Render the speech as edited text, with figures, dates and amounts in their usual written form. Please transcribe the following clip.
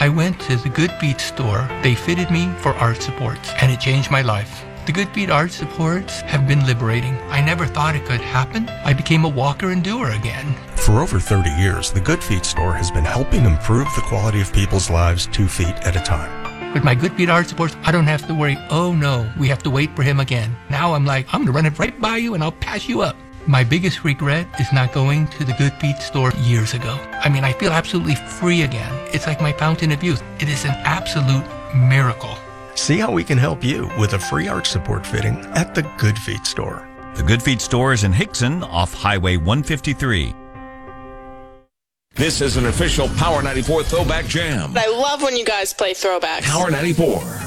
I went to the Good Feet store. They fitted me for arch supports, and it changed my life. The Good Feet arch supports have been liberating. I never thought it could happen. I became a walker and doer again. For over 30 years, the Good Feet store has been helping improve the quality of people's lives 2 feet at a time. With my Good Feet arch supports, I don't have to worry, oh no, we have to wait for him again. Now I'm like, I'm gonna run it right by you and I'll pass you up. My biggest regret is not going to the Good Feet store years ago. I mean, I feel absolutely free again. It's like my fountain of youth. It is an absolute miracle. See how we can help you with a free arch support fitting at the Good Feet store. The Good Feet store is in Hickson off Highway 153. This is an official Power 94 Throwback Jam. I love when you guys play throwbacks. Power 94.